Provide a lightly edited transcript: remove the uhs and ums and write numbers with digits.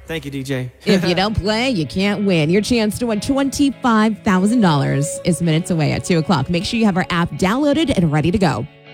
Thank you, DJ. If you don't play, you can't win. Your chance to win $25,000 is minutes away at 2 o'clock. Make sure you have our app downloaded and ready to go.